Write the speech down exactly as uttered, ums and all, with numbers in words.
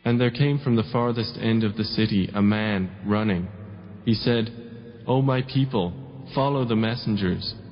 And there came from the farthest end of the city a man running. He said, O my people, follow the messengers.